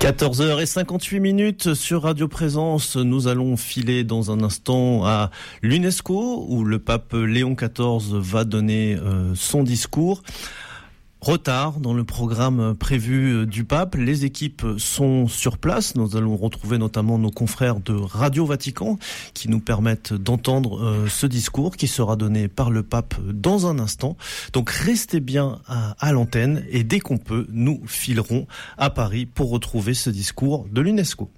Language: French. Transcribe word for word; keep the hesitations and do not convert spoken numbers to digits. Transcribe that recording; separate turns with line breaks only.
quatorze heures cinquante-huit minutes sur Radio Présence. Nous allons filer dans un instant à l'UNESCO où le pape Léon quatorze va donner euh, son discours. Retard dans le programme prévu du pape. Les équipes sont sur place. Nous allons retrouver notamment nos confrères de Radio Vatican qui nous permettent d'entendre euh, ce discours qui sera donné par le pape dans un instant. Donc restez bien à, à l'antenne et dès qu'on peut, nous filerons à Paris pour retrouver ce discours de l'UNESCO.